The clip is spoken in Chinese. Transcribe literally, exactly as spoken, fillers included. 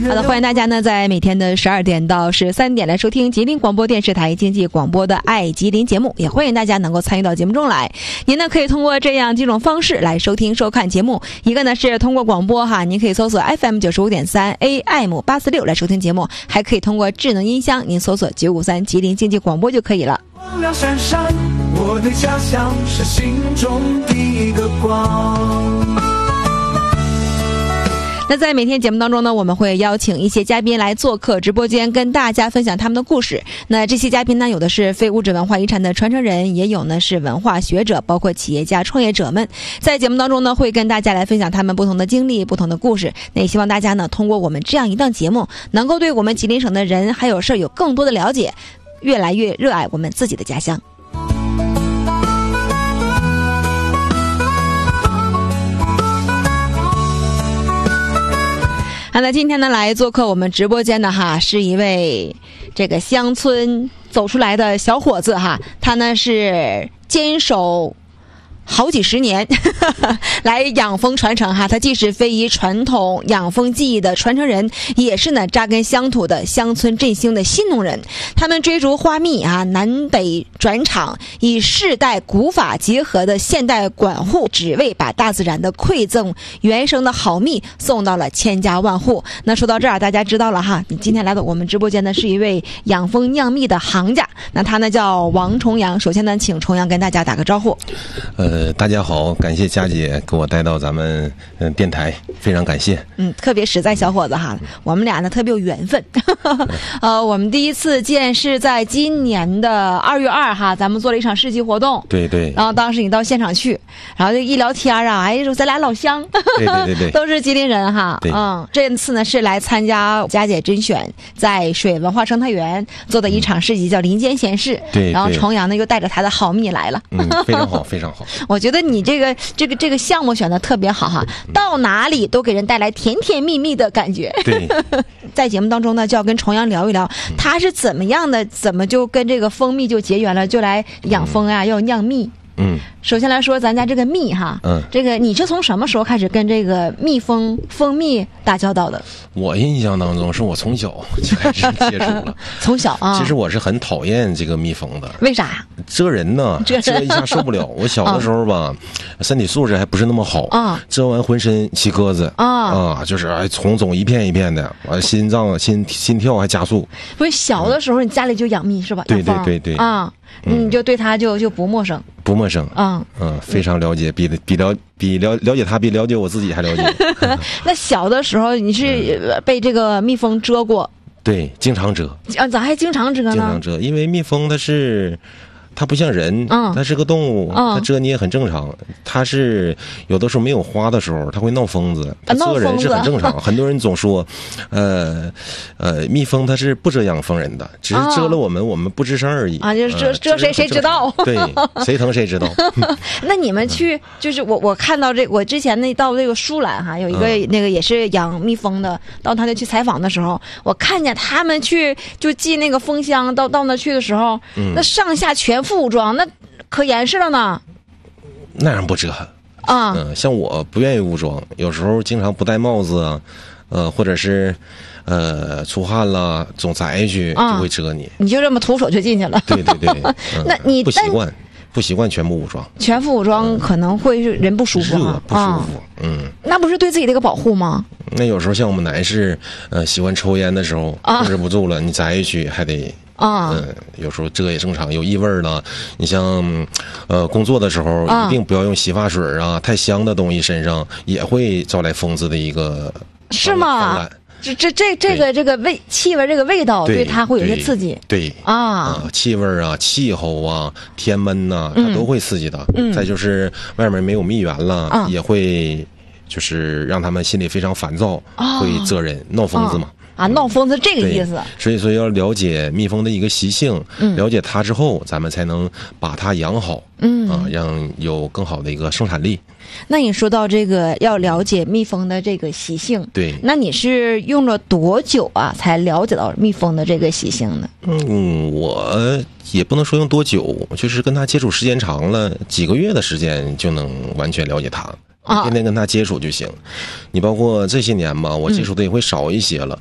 好的，欢迎大家呢在每天的十二点到十三点来收听吉林广播电视台经济广播的爱吉林节目，也欢迎大家能够参与到节目中来。您呢可以通过这样几种方式来收听收看节目，一个呢是通过广播哈，您可以搜索 F M 九十五点三 A M 八四六来收听节目，还可以通过智能音箱，您搜索九五三吉林经济广播就可以了。 光亮闪闪，我的家乡是心中的一个光。 那在每天节目当中呢，我们会邀请一些嘉宾来做客直播间，跟大家分享他们的故事。那这些嘉宾呢，有的是非物质文化遗产的传承人，也有呢是文化学者，包括企业家、创业者们。在节目当中呢，会跟大家来分享他们不同的经历、不同的故事。那也希望大家呢，通过我们这样一档节目，能够对我们吉林省的人还有事儿有更多的了解，越来越热爱我们自己的家乡。好，那今天呢来做客我们直播间的哈，是一位这个乡村走出来的小伙子哈，他呢是坚守好几十年呵呵来养蜂传承哈，他既是非遗传统养蜂技艺的传承人，也是呢扎根乡土的乡村振兴的新农人。他们追逐花蜜啊，南北转场，以世代古法结合的现代管护，只为把大自然的馈赠原生的好蜜送到了千家万户。那说到这儿，大家知道了哈，你今天来到我们直播间呢是一位养蜂酿蜜的行家，那他呢叫王重阳。首先呢，请重阳跟大家打个招呼。 呃，大家好，感谢佳姐给我带到咱们嗯、呃、电台，非常感谢。 嗯，特别实在小伙子哈，我们俩呢特别有缘分。呃，我们第一次见是在今年的二月二哈，咱们做了一场市集活动。 对对。 然后当时你到现场去，然后就一聊天啊，哎，说咱俩老乡。 对对对对。 都是吉林人哈。 对。 嗯，这次呢是来参加佳姐甄选在水文化生态园做的一场市集，叫林间闲事。 对。 然后重阳呢又带着他的好蜜来了。 嗯，非常好，非常好。 我觉得你这个这个这个项目选的特别好哈，到哪里都给人带来甜甜蜜蜜的感觉。 对， 在节目当中呢，就要跟重阳聊一聊，他是怎么样的，怎么就跟这个蜂蜜就结缘了，就来养蜂啊，要酿蜜。 嗯， 首先来说咱家这个蜜哈， 嗯， 这个你是从什么时候开始跟这个蜜蜂蜂蜜打交道的？ 我印象当中是我从小就开始接触了。 从小啊， 其实我是很讨厌这个蜜蜂的。 为啥呀？ 蛰人呢，蛰一下受不了。我小的时候吧，啊、身体素质还不是那么好啊，蛰完浑身起疙瘩啊啊，就是哎红肿一片一片的，完心脏心心跳还加速。 不是小的时候你家里就养蜜是吧？ 对对对对啊。嗯，你就对他就就不陌生， 不陌生， 嗯嗯，非常了解，比比了比了了解他比了解我自己还了解。 那小的时候你是被这个蜜蜂蛰过？ 对，经常蛰。 啊，咋还经常蛰呢？ 经常蛰，因为蜜蜂它是。它不像人，嗯，它是个动物，嗯，它蛰你也很正常。它是有的时候没有花的时候，它会闹疯子，它蛰人是很正常。很多人总说，呃，呃，蜜蜂它是不蛰养蜂人的，只是蛰了我们，我们不吱声而已。 啊，就是蛰蛰谁谁知道？ 对，谁疼谁知道。 那你们去，就是我我看到这，我之前那到这个舒兰哈，有一个那个也是养蜜蜂的，到他那去采访的时候，我看见他们去就进那个蜂箱，到到那去的时候，那上下全副武装，那可严实了呢。 那样不蛰啊？嗯，像我不愿意武装，有时候经常不戴帽子啊，呃，或者是呃出汗了，总摘去就会蛰你。 你就这么徒手就进去了？ 对对对。嗯、 那你不习惯，不习惯全部武装。 全副武装可能会人不舒服、啊， 热不舒服。嗯， 那不是对自己的一个保护吗？ 那有时候像我们男士，呃，喜欢抽烟的时候控制不住了，你摘一去还得。啊，嗯，有时候这也正常，有异味了。你像，呃，工作的时候一定不要用洗发水啊，太香的东西身上也会招来蜂子的一个。 是吗？这这这这个这个味气味这个味道对它会有些刺激。 对啊、呃，气味啊、气候啊、天闷呐、啊，它都会刺激的。嗯。再就是外面没有蜜源了，嗯、也会就是让他们心里非常烦躁，哦、会蛰人、闹疯子嘛。哦啊，闹疯子这个意思。 所以说要了解蜜蜂的一个习性，嗯、了解它之后，咱们才能把它养好，嗯啊，让有更好的一个生产力。 那你说到这个要了解蜜蜂的这个习性， 对， 那你是用了多久啊才了解到蜜蜂的这个习性呢？ 嗯，我也不能说用多久，就是跟它接触时间长了，几个月的时间就能完全了解它。天天跟他接触就行，你包括这些年嘛，我接触的也会少一些了。